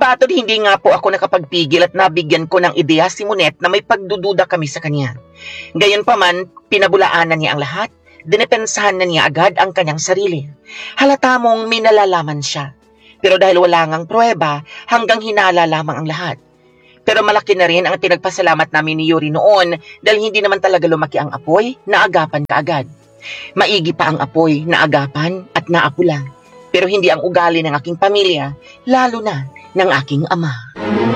Batod hindi nga po ako nakapagpigil at nabigyan ko ng ideya si Monet na may pagdududa kami sa kanya. Gayunpaman, pinabulaanan niya ang lahat, dinepensahan na niya agad ang kanyang sarili. Halata mong may nalalaman siya. Pero dahil wala ngang pruweba, hanggang hinala lamang ang lahat. Pero malaki na rin ang pinagpasalamat namin ni Yuri noon dahil hindi naman talaga lumaki ang apoy, naagapan kaagad. Maigi pa ang apoy, naagapan at naapula. Pero hindi ang ugali ng aking pamilya, lalo na ng aking ama.